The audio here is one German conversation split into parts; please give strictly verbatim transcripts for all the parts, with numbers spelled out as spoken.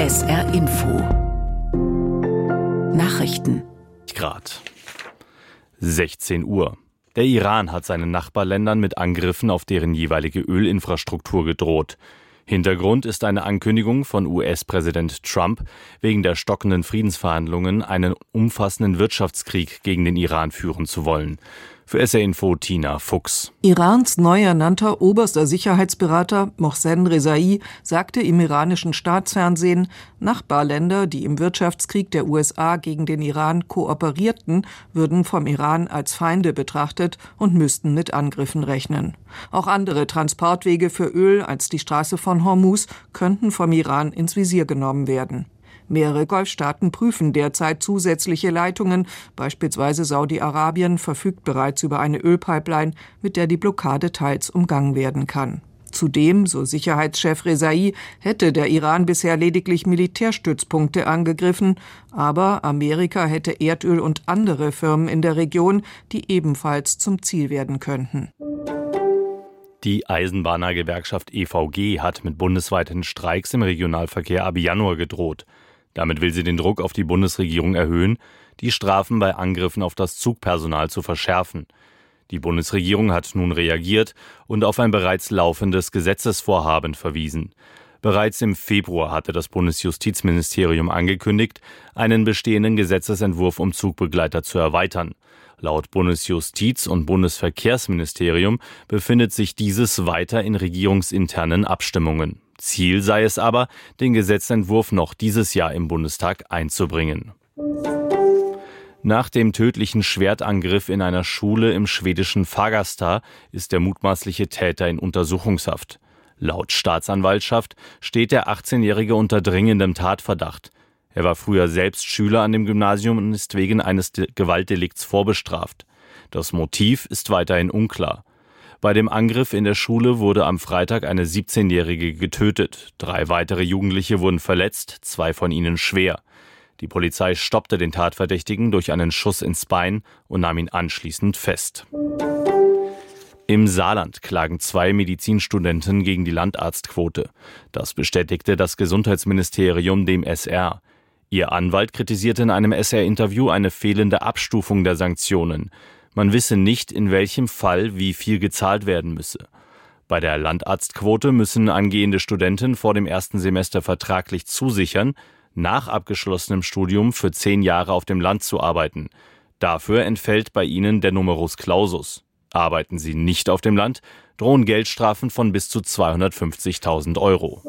S R Info Nachrichten. Grad. sechzehn Uhr. Der Iran hat seinen Nachbarländern mit Angriffen auf deren jeweilige Ölinfrastruktur gedroht. Hintergrund ist eine Ankündigung von U S-Präsident Trump, wegen der stockenden Friedensverhandlungen einen umfassenden Wirtschaftskrieg gegen den Iran führen zu wollen. Für S R Info Tina Fuchs. Irans neu ernannter oberster Sicherheitsberater Mohsen Rezaei sagte im iranischen Staatsfernsehen, Nachbarländer, die im Wirtschaftskrieg der U S A gegen den Iran kooperierten, würden vom Iran als Feinde betrachtet und müssten mit Angriffen rechnen. Auch andere Transportwege für Öl als die Straße von Hormuz könnten vom Iran ins Visier genommen werden. Mehrere Golfstaaten prüfen derzeit zusätzliche Leitungen. Beispielsweise Saudi-Arabien verfügt bereits über eine Ölpipeline, mit der die Blockade teils umgangen werden kann. Zudem, so Sicherheitschef Rezaei, hätte der Iran bisher lediglich Militärstützpunkte angegriffen, aber Amerika hätte Erdöl und andere Firmen in der Region, die ebenfalls zum Ziel werden könnten. Die Eisenbahnergewerkschaft E V G hat mit bundesweiten Streiks im Regionalverkehr ab Januar gedroht. Damit will sie den Druck auf die Bundesregierung erhöhen, die Strafen bei Angriffen auf das Zugpersonal zu verschärfen. Die Bundesregierung hat nun reagiert und auf ein bereits laufendes Gesetzesvorhaben verwiesen. Bereits im Februar hatte das Bundesjustizministerium angekündigt, einen bestehenden Gesetzesentwurf um Zugbegleiter zu erweitern. Laut Bundesjustiz- und Bundesverkehrsministerium befindet sich dieses weiter in regierungsinternen Abstimmungen. Ziel sei es aber, den Gesetzentwurf noch dieses Jahr im Bundestag einzubringen. Nach dem tödlichen Schwertangriff in einer Schule im schwedischen Fagersta ist der mutmaßliche Täter in Untersuchungshaft. Laut Staatsanwaltschaft steht der achtzehnjährige unter dringendem Tatverdacht. Er war früher selbst Schüler an dem Gymnasium und ist wegen eines De- Gewaltdelikts vorbestraft. Das Motiv ist weiterhin unklar. Bei dem Angriff in der Schule wurde am Freitag eine siebzehnjährige getötet. Drei weitere Jugendliche wurden verletzt, zwei von ihnen schwer. Die Polizei stoppte den Tatverdächtigen durch einen Schuss ins Bein und nahm ihn anschließend fest. Im Saarland klagen zwei Medizinstudenten gegen die Landarztquote. Das bestätigte das Gesundheitsministerium dem S R. Ihr Anwalt kritisierte in einem S R-Interview eine fehlende Abstufung der Sanktionen. Man wisse nicht, in welchem Fall wie viel gezahlt werden müsse. Bei der Landarztquote müssen angehende Studenten vor dem ersten Semester vertraglich zusichern, nach abgeschlossenem Studium für zehn Jahre auf dem Land zu arbeiten. Dafür entfällt bei ihnen der Numerus Clausus. Arbeiten sie nicht auf dem Land, drohen Geldstrafen von bis zu zweihundertfünfzigtausend Euro.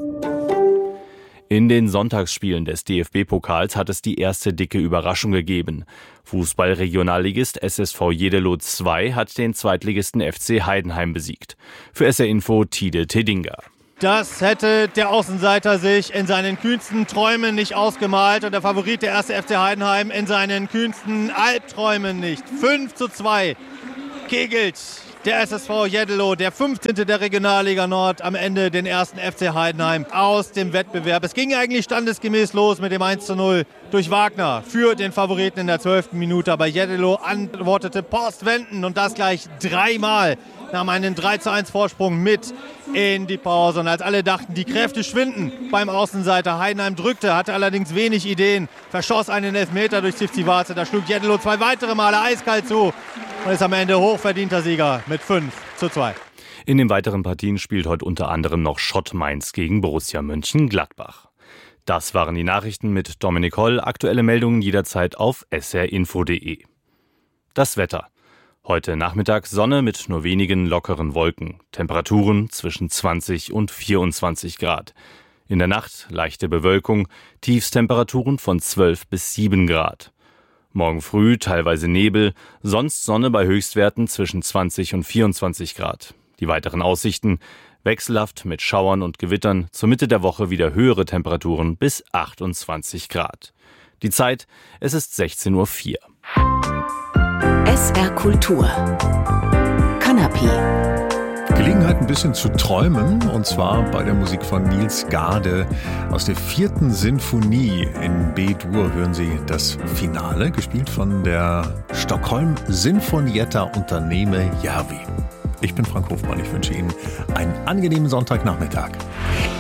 In den Sonntagsspielen des D F B-Pokals hat es die erste dicke Überraschung gegeben. Fußball-Regionalligist S S V Jeddelo zwei hat den Zweitligisten F C Heidenheim besiegt. Für S R Info Tide Tedinga. Das hätte der Außenseiter sich in seinen kühnsten Träumen nicht ausgemalt und der Favorit der erste F C Heidenheim in seinen kühnsten Albträumen nicht. fünf zu zwei kegelt der S S V Jeddelo, der fünfzehnte der Regionalliga Nord, am Ende den ersten F C Heidenheim aus dem Wettbewerb. Es ging eigentlich standesgemäß los mit dem eins zu null durch Wagner für den Favoriten in der zwölften Minute. Aber Jeddelo antwortete postwendend und das gleich dreimal. Nahm einen drei zu eins Vorsprung mit in die Pause. Und als alle dachten, die Kräfte schwinden beim Außenseiter, Heidenheim drückte, hatte allerdings wenig Ideen, verschoss einen Elfmeter durch Sivcivace. Da schlug Jeddelo zwei weitere Male eiskalt zu und ist am Ende hochverdienter Sieger mit fünf zu zwei. In den weiteren Partien spielt heute unter anderem noch Schott Mainz gegen Borussia Mönchengladbach. Das waren die Nachrichten mit Dominik Holl. Aktuelle Meldungen jederzeit auf s r info punkt d e. Das Wetter. Heute Nachmittag Sonne mit nur wenigen lockeren Wolken. Temperaturen zwischen zwanzig und vierundzwanzig Grad. In der Nacht leichte Bewölkung, Tiefstemperaturen von zwölf bis sieben Grad. Morgen früh teilweise Nebel, sonst Sonne bei Höchstwerten zwischen zwanzig und vierundzwanzig Grad. Die weiteren Aussichten wechselhaft mit Schauern und Gewittern, zur Mitte der Woche wieder höhere Temperaturen bis achtundzwanzig Grad. Die Zeit, es ist sechzehn Uhr vier. S R Kultur. Kanapé. Gelegenheit, ein bisschen zu träumen, und zwar bei der Musik von Niels Gade. Aus der vierten Sinfonie in B-Dur hören Sie das Finale, gespielt von der Stockholm Sinfonietta Unternehme Järvi. Ich bin Frank Hofmann, ich wünsche Ihnen einen angenehmen Sonntagnachmittag.